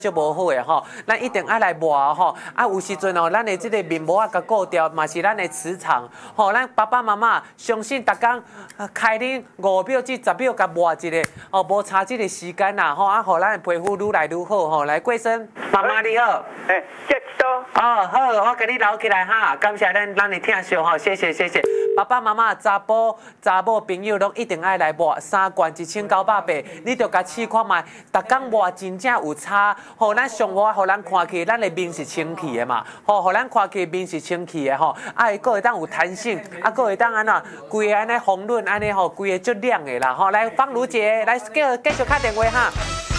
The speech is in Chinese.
足无好诶吼，咱一定爱来抹吼。啊，有时阵哦，咱的这个面膜啊，甲顾掉，嘛是咱的磁场吼。咱爸爸妈妈相信，逐工开恁5秒至10秒，甲抹一个哦，无差这个时间啦吼，啊，互咱的皮肤愈来愈好吼。来，桂生妈妈你好。 这多。 哦，好，我给你留起来哈，感谢咱的听众吼，谢谢谢谢。爸爸妈妈、查甫朋友拢一定爱来抹3罐1980，你着甲试看卖，逐工抹真正有差。吼，咱上好，互咱看起，咱的面是清气的嘛，吼，互咱看起面是清气的吼，啊，佫会当有弹性，啊，佫会当安怎，规个安尼红润安尼吼，规个足亮的啦吼，来，方如姐，来继续打电话哈。